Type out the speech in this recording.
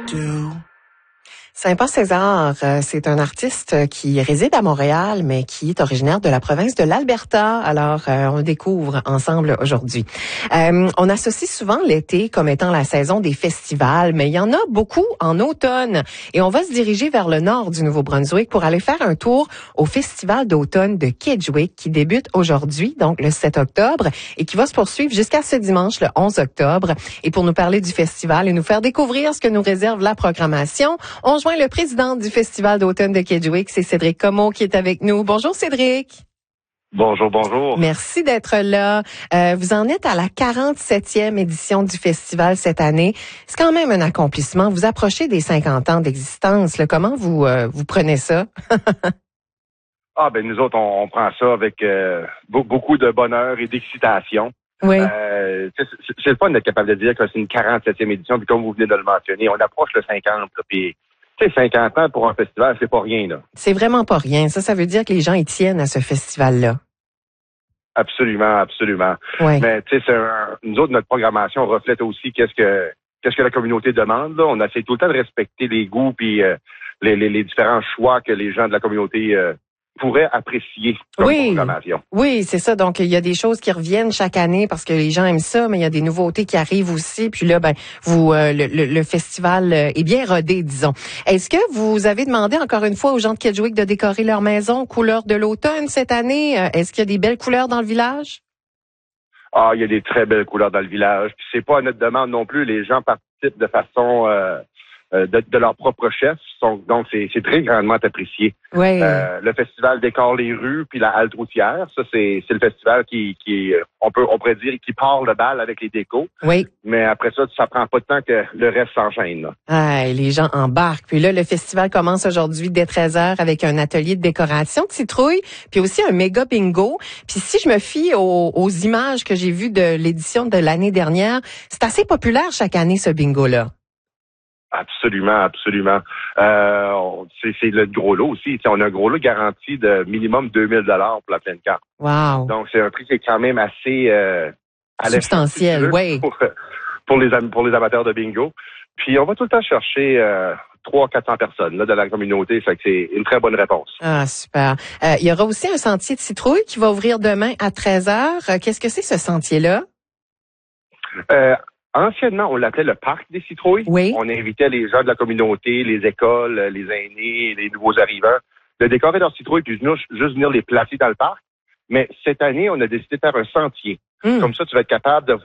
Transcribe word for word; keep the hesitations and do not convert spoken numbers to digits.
do. Sympa César, euh, c'est un artiste qui réside à Montréal, mais qui est originaire de la province de l'Alberta. Alors, euh, on le découvre ensemble aujourd'hui. Euh, on associe souvent l'été comme étant la saison des festivals, mais il y en a beaucoup en automne. Et on va se diriger vers le nord du Nouveau-Brunswick pour aller faire un tour au festival d'automne de Kedgwick qui débute aujourd'hui, donc le sept octobre, et qui va se poursuivre jusqu'à ce dimanche, le onze octobre. Et pour nous parler du festival et nous faire découvrir ce que nous réserve la programmation, on le président du Festival d'automne de Kedgwick, c'est Cédric Comeau qui est avec nous. Bonjour Cédric. Bonjour, bonjour. Merci d'être là. Euh, vous en êtes à la quarante-septième édition du festival cette année. C'est quand même un accomplissement. Vous approchez des cinquante ans d'existence. Là. Comment vous euh, vous prenez ça? ah ben nous autres, on, on prend ça avec euh, beaucoup de bonheur et d'excitation. Oui. Euh, c'est, c'est le fun d'être capable de dire que c'est une quarante-septième édition, puis comme vous venez de le mentionner, on approche le cinquante, là, puis tu sais, cinquante ans pour un festival, c'est pas rien, là. C'est vraiment pas rien. Ça, ça veut dire que les gens y tiennent à ce festival-là. Absolument, absolument. Oui. Mais tu sais, c'est un, nous autres, notre programmation reflète aussi qu'est-ce que qu'est-ce que la communauté demande, là. On essaie tout le temps de respecter les goûts puis euh, les, les, les différents choix que les gens de la communauté euh, pourraient apprécier comme oui. programmation. Oui, c'est ça. Donc, il y a des choses qui reviennent chaque année parce que les gens aiment ça, mais il y a des nouveautés qui arrivent aussi. Puis là, ben, vous, euh, le, le, le festival est bien rodé, disons. Est-ce que vous avez demandé encore une fois aux gens de Kedgwick de décorer leur maison couleur de l'automne cette année? Est-ce qu'il y a des belles couleurs dans le village? Ah, il y a des très belles couleurs dans le village. Puis c'est pas à notre demande non plus. Les gens participent de façon euh, de, de leur propre chef. Donc, c'est, c'est très grandement apprécié. Oui. Euh, le festival décore les rues puis la halte routière. Ça, c'est, c'est le festival qui, qui, on peut, on pourrait dire, qui part le bal avec les décos. Oui. Mais après ça, ça prend pas de temps que le reste s'enchaîne, là. Ah, les gens embarquent. Puis là, le festival commence aujourd'hui dès treize heures avec un atelier de décoration de citrouilles, puis aussi un méga bingo. Puis si je me fie aux, aux images que j'ai vues de l'édition de l'année dernière, c'est assez populaire chaque année, ce bingo-là. Absolument, absolument. Euh, c'est, c'est le gros lot aussi. T'sais, on a un gros lot garanti de minimum deux mille dollars pour la pleine carte. Wow. Donc, c'est un prix qui est quand même assez euh, substantiel, si oui. Pour, pour, les, pour les amateurs de bingo. Puis, on va tout le temps chercher euh, trois à quatre cents personnes là, de la communauté. Ça fait que c'est une très bonne réponse. Ah, super. Euh, il y aura aussi un sentier de citrouille qui va ouvrir demain à treize heures. Qu'est-ce que c'est, ce sentier-là? Euh, Anciennement, on l'appelait le parc des citrouilles. Oui. On invitait les gens de la communauté, les écoles, les aînés, les nouveaux arrivants, de décorer leurs citrouilles puis juste venir les placer dans le parc. Mais cette année, on a décidé de faire un sentier. Mmh. Comme ça, tu vas être capable de